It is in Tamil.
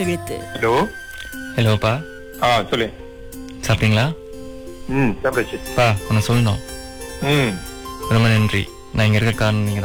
எழுத்து. ஹலோ. ஹலோப்பா, சொல்லு. சாப்பிட்டீங்களா? சாப்பிடுச்சு. ஒன்று சொல்லணும். ம் ரொம்ப நன்றி. நான் இங்கே இருக்க காரணம் நீங்கள்